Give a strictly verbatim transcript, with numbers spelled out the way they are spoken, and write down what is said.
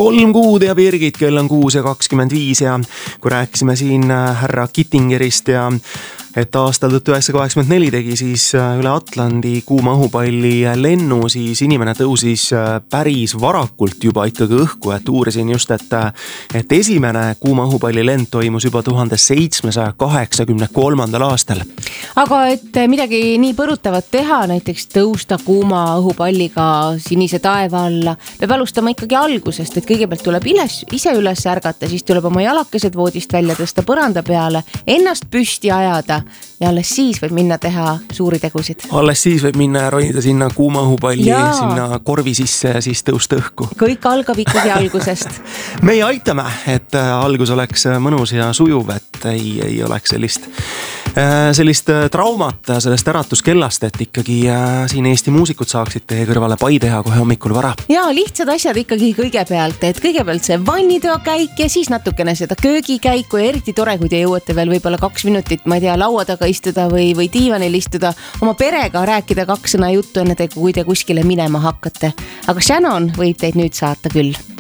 kolm kuud ja Birgit, kell on kuus ja kakskümmend viis ja kui rääkisime siin härra Kittingerist ja et aastal tuhat üheksasada kaheksakümmend neli tegi siis üle Atlandi kuuma õhupalli lennu, siis inimene tõusis päris varakult juba ikkagi õhku, et uurisin just, et, et esimene kuuma õhupalli lend toimus juba tuhande seitsmesaja kaheksakümne kolmandal aastal. Aga et midagi nii põrutavat teha, näiteks tõusta kuuma õhupalliga sinise taeva alla, peab alustama ikkagi algusest, et kõigepealt tuleb iles, ise üles ärgata, siis tuleb oma jalakesed voodist välja tõsta põranda peale, ennast püsti ajada ja alles siis võib minna teha suuri tegusid. Alles siis võib minna ja ronida sinna kuuma õhupalli, sinna korvi sisse ja siis tõusta õhku. Kõik algab ikkagi algusest. Meie aitame, et algus oleks mõnus ja sujuv, et ei, ei oleks sellist, sellist traumat sellest äratuskellast, et ikkagi siin Eesti muusikud saaksid teie kõrvale pai teha kohe hommikul vara. Ja lihtsad asjad ikkagi kõigepealt, et kõigepealt see vannitöö käik ja siis natukene seda köögikäiku ja eriti tore, kui te jõuate veel võib-olla kaks minutit, ma ei tea, laua taga istuda või, või diivanil istuda, oma perega rääkida kaks sõna juttu enne te, kui te kuskile minema hakkate. Aga Shannon võib teid nüüd saata küll.